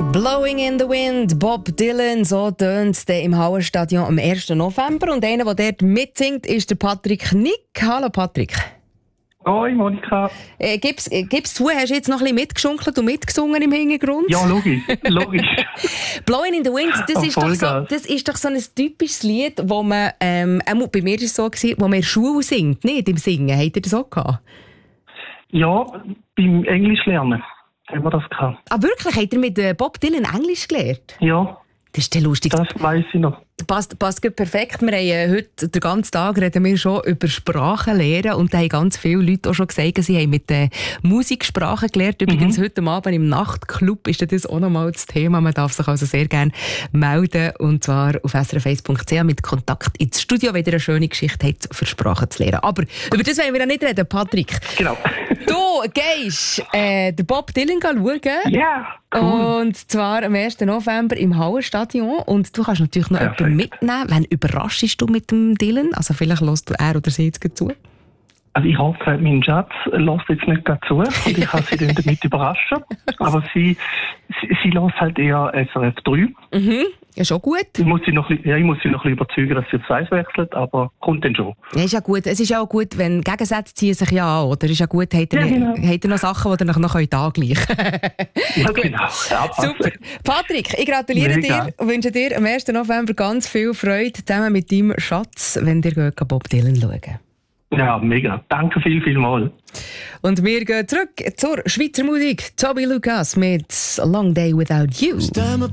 Blowing in the Wind, Bob Dylan, so tönt es im Hallenstadion am 1. November. Und einer, der dort mitsingt, ist der Patrick Nick. Hallo Patrick. Hoi Monika. Gib's zu, hast du jetzt noch ein bisschen mitgeschunkelt und mitgesungen im Hintergrund? Ja, logisch. Blowing in the Wind, das ist doch so ein typisches Lied, wo man, bei mir war es so, wo man in der Schule singt, nicht im Singen. Habt ihr das auch gehabt? Ja, beim Englisch lernen haben wir das gehabt. Ah, wirklich? Habt ihr mit Bob Dylan Englisch gelernt? Ja. Das ist lustig. Das weiss ich noch. Passt gut perfekt. Wir haben heute den ganzen Tag reden wir schon über Sprachen lernen und da haben ganz viele Leute auch schon gesagt, sie haben mit Musiksprachen gelernt. Übrigens heute Abend im Nachtclub ist das auch nochmal das Thema. Man darf sich also sehr gerne melden und zwar auf srf.ch mit Kontakt ins Studio, wenn ihr eine schöne Geschichte habt, für Sprachen zu lernen. Aber über das wollen wir ja nicht reden, Patrick. Genau. Du gehst den Bob Dylan schauen. Ja, cool. Und zwar am 1. November im Hallenstadion. Und du kannst natürlich noch jemanden mitnehmen. Wann überraschst du mit dem Dylan? Also vielleicht hörst du er oder sie jetzt zu. Also ich habe gesagt, mein Schatz lässt jetzt nicht dazu und ich kann sie dann damit überraschen. Aber sie lässt halt eher SRF 3. Mhm. Ja, schon gut. Ich muss sie noch ein bisschen überzeugen, dass sie aufs Eis wechselt, aber kommt dann schon. Ja, ist ja gut. Es ist ja auch gut, wenn Gegensätze ziehen sich ja an, oder? Ist ja gut, habt ihr noch Sachen, die ihr noch angleichen könnt. Ja, genau. Ja, super. Patrick, ich gratuliere dir und wünsche dir am 1. November ganz viel Freude zusammen mit deinem Schatz, wenn ihr Bob Dylan schaut. Ja, mega. Danke vielmals. Und wir gehen zurück zur Schweizer Musik. Toby Lucas mit A Long Day Without You.